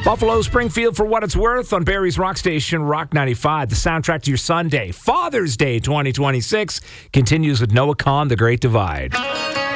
Buffalo Springfield for what it's worth on Barrie's Rock Station, Rock 95. The soundtrack to your Sunday. Father's Day 2026 continues with Noah Kahan, The Great Divide.